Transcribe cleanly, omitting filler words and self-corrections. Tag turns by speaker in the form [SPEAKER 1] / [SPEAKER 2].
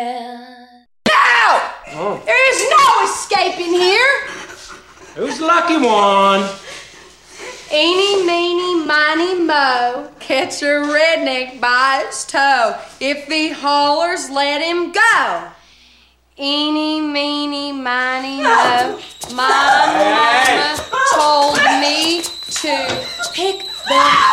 [SPEAKER 1] No! Oh. There is no escaping here.
[SPEAKER 2] Who's the lucky one?
[SPEAKER 1] Eeny, meeny, miny, moe, catch a redneck by its toe. If he hollers, let him go. Eeny, meeny, miny, moe, my mama told me to pick the